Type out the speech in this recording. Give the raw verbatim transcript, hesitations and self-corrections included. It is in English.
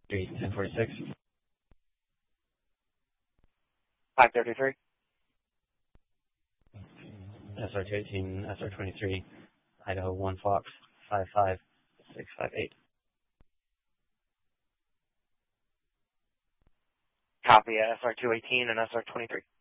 ten forty-six. five thirty-three. S R two eighteen, S R twenty-three, Idaho one Fox, five five six five eight. Copy, S R two eighteen and S R twenty-three.